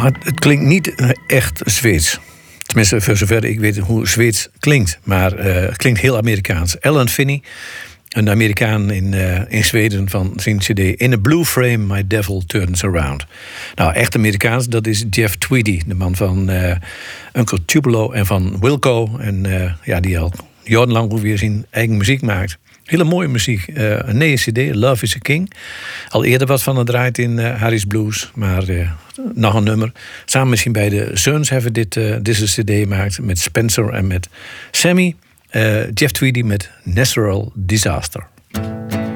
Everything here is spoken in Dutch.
Het klinkt niet echt Zweeds. Tenminste, voor zover ik weet hoe Zweeds klinkt. Maar het klinkt heel Amerikaans. Alan Finney, een Amerikaan in Zweden van zijn cd... In a Blue Frame, My Devil Turns Around. Nou, echt Amerikaans, dat is Jeff Tweedy. De man van Uncle Tupelo en van Wilco. En die al jarenlang weer zijn eigen muziek maakt. Hele mooie muziek. Een nieuwe cd, Love is a King. Al eerder wat van het draait in Harry's Blues. Maar nog een nummer. Samen misschien bij de Suns hebben deze cd gemaakt. Met Spencer en met Sammy. Jeff Tweedy met Natural Disaster.